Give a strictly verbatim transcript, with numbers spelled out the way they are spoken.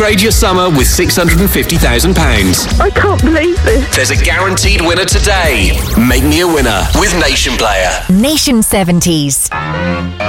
Upgrade your summer with six hundred fifty thousand pounds. I can't believe this. There's a guaranteed winner today. Make me a winner with Nation Player. Nation seventies.